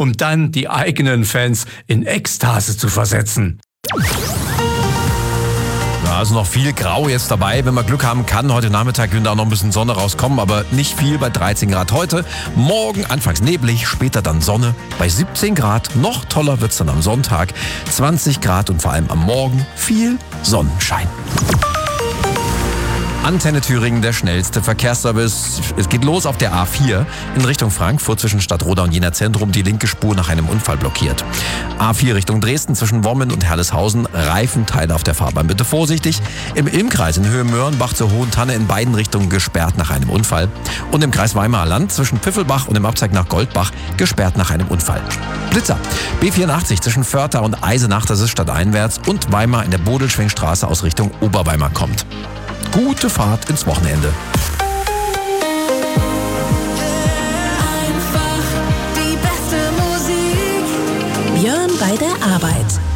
um dann die eigenen Fans in Ekstase zu versetzen. Ja, also noch viel Grau jetzt dabei. Wenn man Glück haben kann, heute Nachmittag könnte auch noch ein bisschen Sonne rauskommen, aber nicht viel bei 13 Grad heute. Morgen anfangs neblig, später dann Sonne bei 17 Grad. Noch toller wird's dann am Sonntag. 20 Grad und vor allem am Morgen viel Sonnenschein. Antenne Thüringen, der schnellste Verkehrsservice. Es geht los auf der A4 in Richtung Frankfurt zwischen Stadtroda und Jena Zentrum. Die linke Spur nach einem Unfall blockiert. A4 Richtung Dresden zwischen Wommen und Herleshausen. Reifenteile auf der Fahrbahn. Bitte vorsichtig. Im Ilmkreis in Höhe Möhrenbach zur Hohen Tanne in beiden Richtungen gesperrt nach einem Unfall. Und im Kreis Weimarer Land zwischen Pfiffelbach und im Abzweig nach Goldbach gesperrt nach einem Unfall. Blitzer. B84 zwischen Förtha und Eisenach, das ist stadteinwärts. Und Weimar in der Bodelschwingstraße aus Richtung Oberweimar kommt. Gute Fahrt ins Wochenende. Einfach die beste Musik. Björn bei der Arbeit.